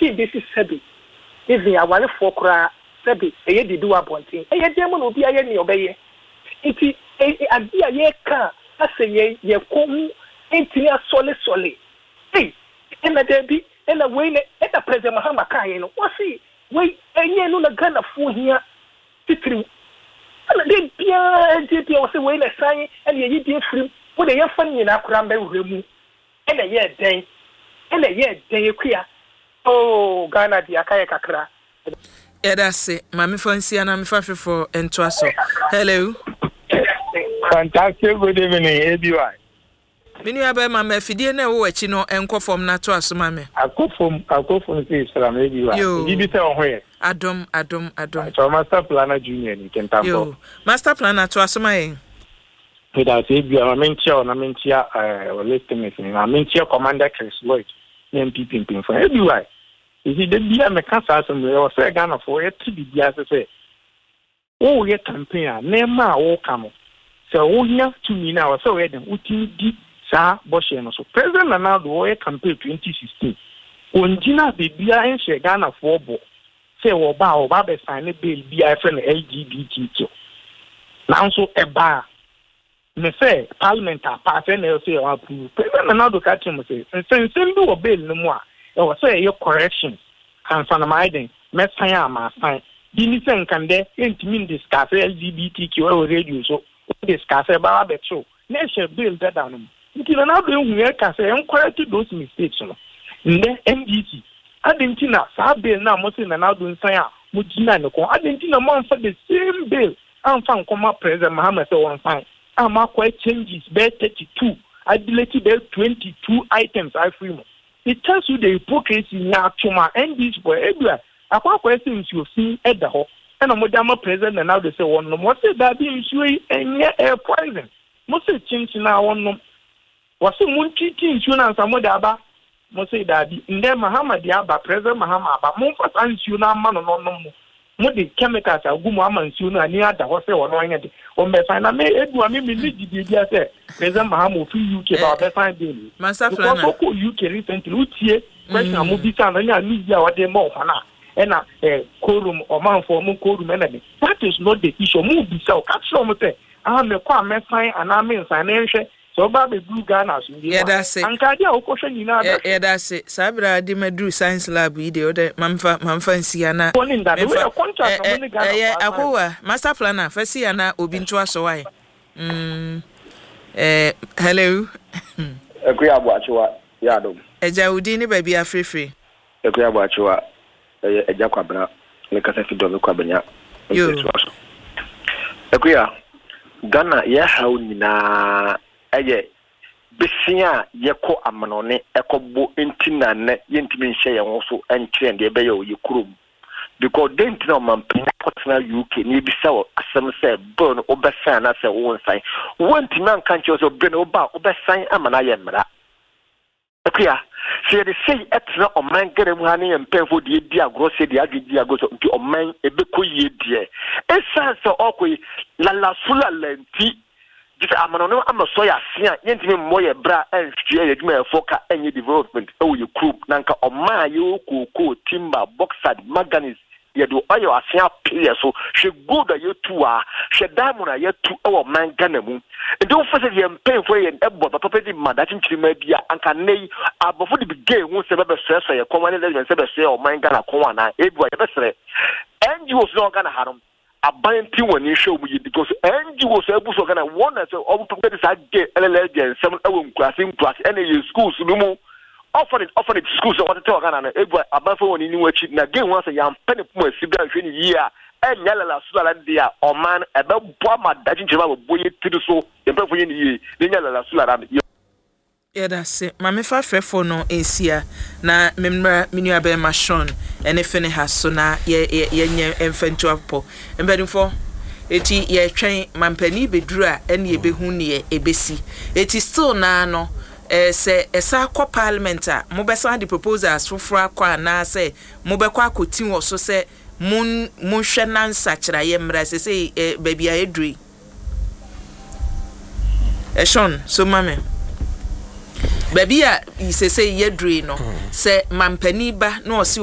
see this is sabi even awale for kra sabi eye di do abontin eye dem no obi aye ni obeye iti ade aye ka aseye ye komu enti ni asole hey ena debi ena we ne ena president Mahama kai no wasi we enye no na Ghana fu hia titiri ana de bia wasi we na san ena ye di afrim wo de ye fa nyina akura mba wuremu ena ye den ekuya oh Ghana di akaye kakra Edase mami fancy na mi fa for entwaso hello fantastic good evening ABY mini abe mama afidie na wo achi no enkofom na to aso mame akofom say salam ABY bibi se ho ye adom so master planner junior ni kentambo yo master planner to aso maye Peter say bi na mentia listening na mentia commander Chris Lloyd MPP pimpin for ABY is the bia me kasa asem we say Ghana for e ti bia say o ye campaign na ma o kamo so o nya to me na so we dem uti di sa boshe no so president Ronaldo o ye campaign 2016 onjina be bia en she Ghana for bo say wo ba be sign bill bia friend LGBTQ now so e ba me say parliament pass and say approve president Ronaldo catch him say since do bill no mo a e was say your correction and fanamaiden me sign am sign di ni sen kan de ntimi discuss LGBTQ o radio so discuss about the show na share bill that down nti Ronaldo hu e ka say correct those mistakes no nde NDC adentina sa bill na mo say Ronaldo nsan a mo gina ne ko adentina mo anfa the same bill anfa nkoma president Mahama say one sign ama quite changes be 32 I deleted 22 items I free mo. It tells you the hypocrisy na chuma and this boy everywhere akwa question you see at the ho and modama president and now they say one no more say that be issue enye air poison mo say chinchi na one no was mun treat insurance amoda aba mo say that nde Mahama dia aba president Mahama aba mo fa issue na ma no mo the chemicals agumu amansu no ani ada ho say wono anya de o me sign na me edu ami me need di dia say president Mahama fi UK ba be sign deal master planner so ko UK recently utie question amu bi san na media wa de mo hana ena quorum o man for mo quorum ena de that is not the issue mo bi say o catch mo say me kwa me sign ana me sign na hwe so ba be blue Ghana so yeah that's it anka dia o ko hwe nyina da yeah that's it sabra di madru science lab ide o de mamfa nsia na akowa master planner fa sia na obi nto aso wai hello Ekuya Abuachiwa yadom eja udi ni baby afrefre Ekuya Abuachiwa eja kwabra ne kasa fido me kwabanya Ekuya Ghana ye hawo nyina eye besia yeko amanone ekobo entina ne yentimi nhye ye wo enkyere de ebe ye oyikurum because dent na man partner UK ni bisa wo asem say burn obesan na say won sign wonti man kan che so burn obesan amana ye mra Ekuya se de say etra o man gere mu ha ne mpemfo de di agro se de agidi ago so nti o man ebeko ye die esa so okoyi la sula lenti just amano amaso ya sia yentimi moye bra enhwe ye dwuma efoka enye development e wo ye group nanka o ma ye okoko timber boxer manganese ye do oyo asia pie so she good ye tu a she diamond ye tu e wo man Ghana mu ndo wo fese ye mpemfo ye ebo papa di madachi nchirima bia anka nei abofo di bigay hu se bebe so ye komane le se be so ye o man Ghana kon ana ebu ye besere NGO so Ghana harom abanti woni show mu yi because NGO so ebu so Ghana one say obu to get that gay LLG some ewo nkurase ene ye schools no mu offer it schools so what to Ghana na ebu abanfo woni ni wachi na gay one say yam pene pu asibia hwe ni yi a enya la sula dia o man ebe bo amadachi ncheba bo ye tiri so empefo ye ni yi enya la sula yeah that's it mame fa frefo no ensia na memra menu abe machon ene fene haso na ye nye emfentu apo embedufo eti ye twen mampani beduru a ene ebehu ne ebesi eti still na no se esa kwa parliament a mo besa the proposals foforo akwa na se mo bekwa akotin wo so se mun hwe nansa kira ye mra se baby a edri Sean so mame baby a se ye dre no se mampani ba no